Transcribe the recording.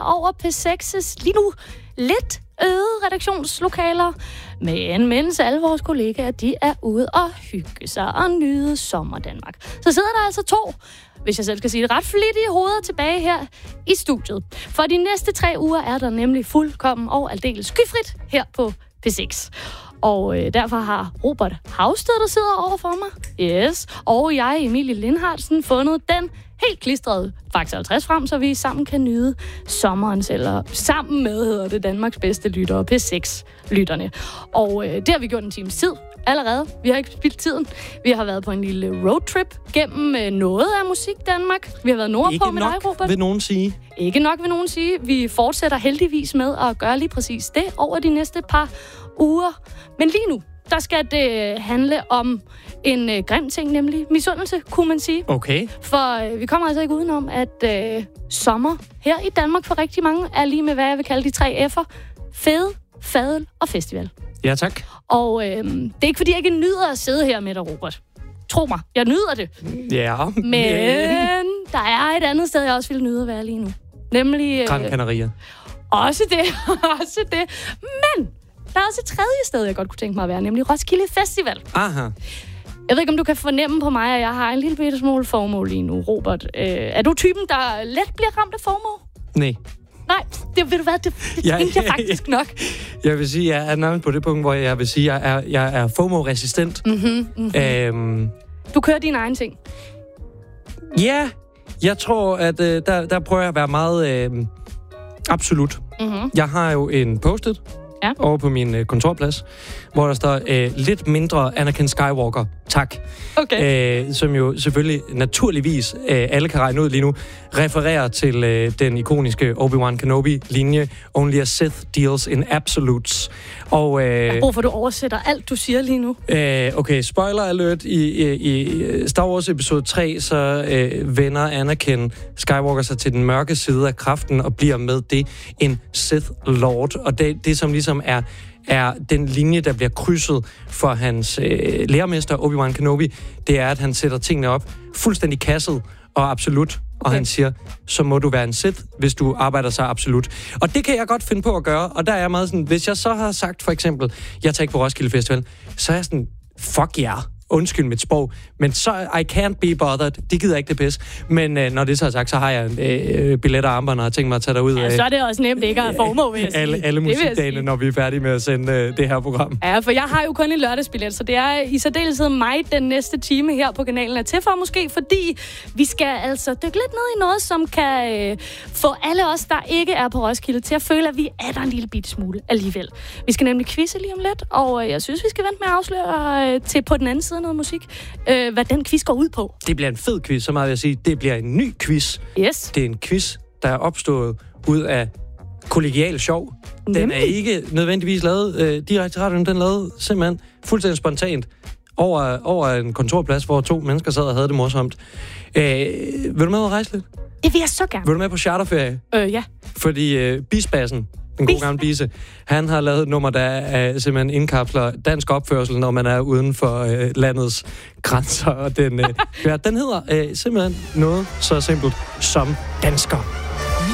over P6's lige nu lidt øde redaktionslokaler, men mens alle vores kollegaer, de er ude og hygge sig og nyde sommerdanmark. Så sidder der altså 2, hvis jeg selv skal sige det, ret flittige hoveder tilbage her i studiet. For de næste 3 uger er der nemlig fuldkommen og aldeles skyfrit her på P6. Og derfor har Robert Hausted, der sidder over for mig, yes, og jeg, Emilie Lindhardsen, fundet den helt klistrede Fakta 50 frem, så vi sammen kan nyde sommerens, eller sammen med, hedder det, Danmarks bedste lyttere, P6-lytterne. Og det har vi gjort en times tid allerede. Vi har ikke spildt tiden. Vi har været på en lille roadtrip gennem noget af musik Danmark. Vi har været nordpå med dig, Robert. Ikke nok, vil nogen sige. Ikke nok, vil nogen sige. Vi fortsætter heldigvis med at gøre lige præcis det over de næste par uger. Men lige nu, der skal det handle om en grim ting, nemlig misundelse, kunne man sige. Okay. For vi kommer altså ikke udenom, at sommer her i Danmark for rigtig mange er lige med, hvad jeg vil kalde de 3 F'er. Fede, fadel og festival. Ja, tak. Og det er ikke, fordi jeg ikke nyder at sidde her med dig, Robert. Tro mig, jeg nyder det. Ja. Men der er et andet sted, jeg også vil nyde at være lige nu. Nemlig Gran Canaria. Også det. Men der er også et tredje sted, jeg godt kunne tænke mig at være, nemlig Roskilde Festival. Aha. Jeg ved ikke, om du kan fornemme på mig, at jeg har en lille bitte smule FOMO lige nu, Robert. Er du typen, der let bliver ramt af FOMO? Nej. Nej, det ved du hvad, det tænkte jeg faktisk nok. Jeg vil sige, jeg er nærmest på det punkt, hvor jeg vil sige, at jeg er FOMO-resistent. Du kører dine egne ting. Ja, jeg tror, at der prøver jeg at være meget absolut. Jeg har jo en post-it over på min kontorplads, hvor der står lidt mindre Anakin Skywalker, tak. Okay. Som jo selvfølgelig naturligvis, alle kan regne ud lige nu, refererer til den ikoniske Obi-Wan Kenobi-linje, Only a Sith deals in absolutes. Og, jeg har brug for, at du oversætter alt, du siger lige nu. Okay, spoiler alert. I Star Wars episode 3, så vender Anakin Skywalker sig til den mørke side af kraften og bliver med det en Sith Lord. Og det som ligesom er den linje, der bliver krydset for hans lærermester Obi-Wan Kenobi, det er, at han sætter tingene op fuldstændig kasset og absolut. Og han siger, så må du være en Sith, hvis du arbejder så absolut. Og det kan jeg godt finde på at gøre. Og der er jeg meget sådan, hvis jeg så har sagt for eksempel, jeg tager ikke på Roskilde Festival, så er jeg sådan, fuck yeah. Undskyld mit sprog, men så I can't be bothered. Det gider ikke det pis. Men når det så er sagt, så har jeg billetter og armbånd og har tænkt mig at tage derud. Ja, så er det også nemt ikke at FOMO, vil jeg sige. Alle musikdagene, når vi er færdige med at sende det her program. Ja, for jeg har jo kun en lørdagsbillet, så det er i særdeleshed mig den næste time her på kanalen er til for måske, fordi vi skal altså dykke lidt ned i noget, som kan få alle os, der ikke er på Roskilde, til at føle, at vi er der en lille bitte smule alligevel. Vi skal nemlig quizze lige om lidt, og jeg synes, vi skal vente med at afsløre til på den anden side noget musik, hvad den quiz går ud på. Det bliver en fed quiz, så meget vil jeg sige. Det bliver en ny quiz. Yes. Det er en quiz, der er opstået ud af kollegial sjov. Den er ikke nødvendigvis lavet direkte i radioen. Den er lavet simpelthen fuldstændig spontant over en kontorplads, hvor 2 mennesker sad og havde det morsomt. Vil du med at rejse lidt? Det vil jeg så gerne. Vil du med på charterferie? Ja. Fordi Bisbassen, den gode gamle Bise, han har lavet et nummer, der simpelthen indkapsler dansk opførsel, når man er uden for landets grænser. Og den hedder simpelthen noget så simpelt som dansker.